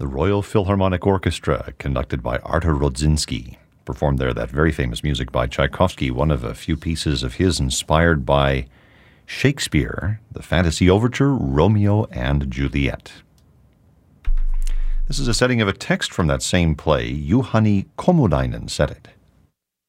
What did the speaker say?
The Royal Philharmonic Orchestra, conducted by Artur Rodzinski, performed there that very famous music by Tchaikovsky, one of a few pieces of his inspired by Shakespeare, the fantasy overture, Romeo and Juliet. This is a setting of a text from that same play. Juhani Komudainen said it.